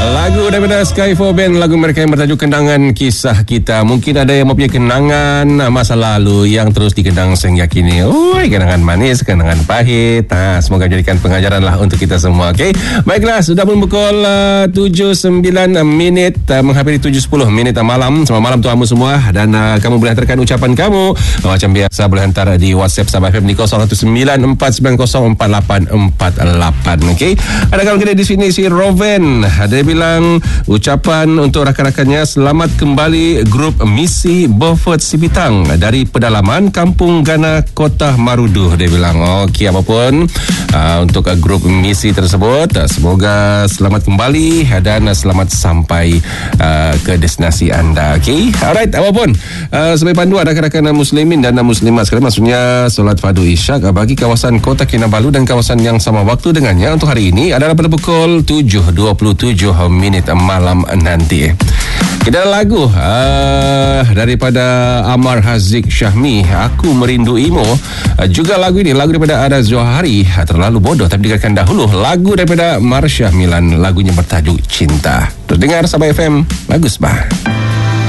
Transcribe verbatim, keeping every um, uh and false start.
Lagu daripada Sky four Band, lagu mereka yang bertajuk Kenangan Kisah Kita. Mungkin ada yang mempunyai kenangan masa lalu yang terus dikenang sehingga kini. Ui, kenangan manis, kenangan pahit. Ha, semoga jadikan pengajaran lah untuk kita semua. Okey, baiklah, sudah pun pukul uh, tujuh sembilan minit uh, menghampiri tujuh sepuluh minit malam. Selamat malam tuamu semua. Dan uh, kamu boleh hantarkan ucapan kamu uh, macam biasa, boleh hantar di WhatsApp Sabah F M di kosong satu sembilan empat sembilan kosong empat lapan empat lapan. Okey, ada kawan kita di sini, si Roven. Dia bilang ucapan untuk rakan-rakannya, selamat kembali grup Misi Beaufort Sibitang dari pedalaman Kampung Gana Kota Maruduh. Dia bilang okey, apapun uh, untuk uh, grup Misi tersebut, uh, semoga selamat kembali dan uh, selamat sampai uh, ke destinasi anda. Okey, alright, apapun uh, sebagai panduan rakan-rakan muslimin dan muslimat sekalian, maksudnya solat fardu isyak uh, bagi kawasan Kota Kinabalu dan kawasan yang sama waktu dengannya untuk hari ini adalah pada pukul tujuh dua puluh tujuh minit malam nanti. Kita ada lagu uh, daripada Amar Haziq Syahmi, Aku Merinduimu. Uh, juga lagu ini, lagu daripada Ada Johari, Terlalu Bodoh. Tapi dengarkan dahulu lagu daripada Marsha Milan, lagunya bertajuk Cinta. Terus dengar Sabah F M, bagus bah.